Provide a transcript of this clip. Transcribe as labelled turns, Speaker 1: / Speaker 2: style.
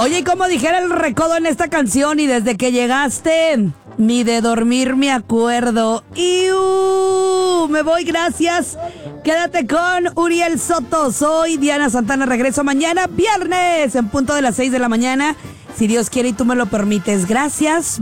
Speaker 1: Oye, y como dijera el recodo en esta canción, y desde que llegaste, ni de dormir me acuerdo. Me voy, gracias. Quédate con Uriel Soto. Soy Diana Santana. Regreso mañana, viernes, en punto de las 6 de la mañana. Si Dios quiere y tú me lo permites. Gracias.